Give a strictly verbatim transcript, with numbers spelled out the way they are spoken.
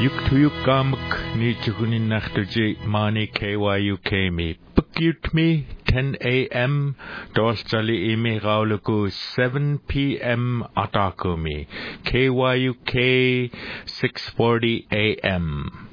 Yuktuyukamuk ni chukunin nachtuji mani K Y U K me. Bookut me ten a.m. Dolchali imi gauluku seven p.m. Atakumi. K Y U K six forty a.m.